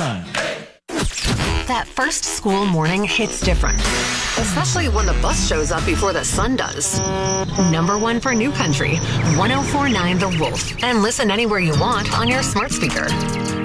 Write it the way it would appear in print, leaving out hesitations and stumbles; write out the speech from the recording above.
run. That first school morning hits different, especially when the bus shows up before the sun does. Number one for New Country, 104.9 The Wolf, and listen anywhere you want on your smart speaker.